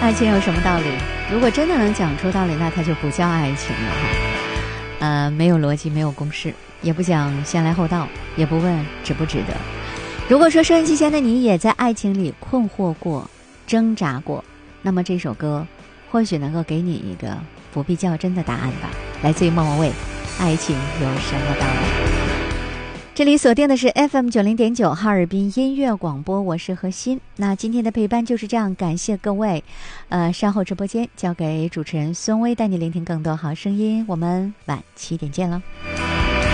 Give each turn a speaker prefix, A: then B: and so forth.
A: 爱情有什么道理？如果真的能讲出道理，那它就不叫爱情了哈。没有逻辑，没有公式，也不讲先来后到，也不问值不值得。如果说收音机前的你也在爱情里困惑过、挣扎过，那么这首歌或许能够给你一个不必较真的答案吧。来自于莫文蔚，爱情有什么道理？这里锁定的是 FM90.9 哈尔滨音乐广播，我是何欣。那今天的陪伴就是这样，感谢各位。稍后直播间交给主持人孙薇，带你聆听更多好声音。我们晚7点见了。